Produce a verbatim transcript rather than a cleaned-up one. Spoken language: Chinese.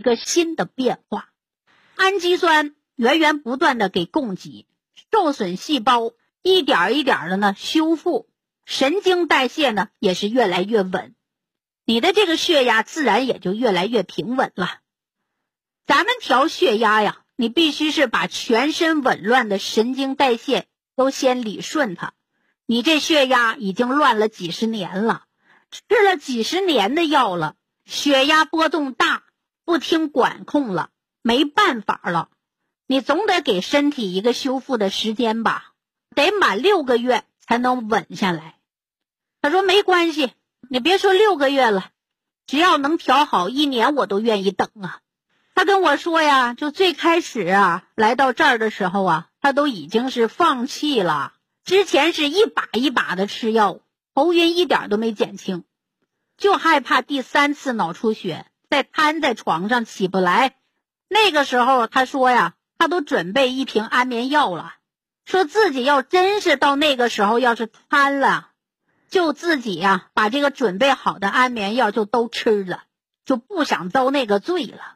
个新的变化。氨基酸源源不断的给供给，受损细胞一点一点的呢修复，神经代谢呢也是越来越稳，你的这个血压自然也就越来越平稳了。咱们调血压呀，你必须是把全身紊乱的神经代谢都先理顺它。你这血压已经乱了几十年了，吃了几十年的药了，血压波动大，不听管控了，没办法了。你总得给身体一个修复的时间吧，得满六个月才能稳下来。他说没关系，你别说六个月了，只要能调好一年我都愿意等啊。他跟我说呀，就最开始啊来到这儿的时候啊，他都已经是放弃了，之前是一把一把的吃药，头晕一点都没减轻，就害怕第三次脑出血再瘫在床上起不来。那个时候他说呀，他都准备一瓶安眠药了，说自己要真是到那个时候要是瘫了，就自己呀把这个准备好的安眠药就都吃了，就不想遭那个罪了。